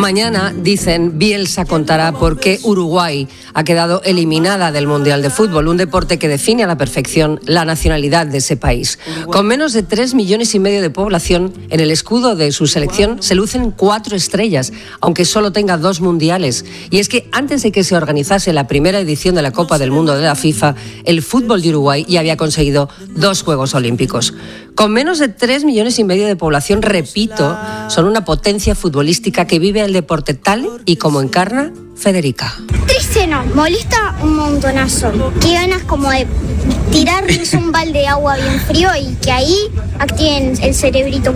Mañana, dicen, Bielsa contará por qué Uruguay ha quedado eliminada del Mundial de Fútbol, un deporte que define a la perfección la nacionalidad de ese país. Con menos de 3,5 millones de población, en el escudo de su selección se lucen 4 estrellas, aunque solo tenga 2 mundiales. Y es que antes de que se organizase la primera edición de la Copa del Mundo de la FIFA, el fútbol de Uruguay ya había conseguido 2 Juegos Olímpicos. Con menos de 3,5 millones de población, repito, son una potencia futbolística que vive el deporte tal y como encarna Federica. Triste no, molesta un montonazo. Qué ganas como de tirarles un balde de agua bien frío y que ahí activen el cerebrito.